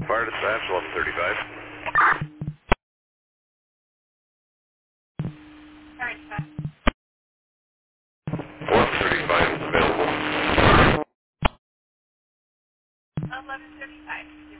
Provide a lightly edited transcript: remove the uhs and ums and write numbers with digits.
Fire dispatch, 1135. Fire dispatch. 1135 is available. 11:35.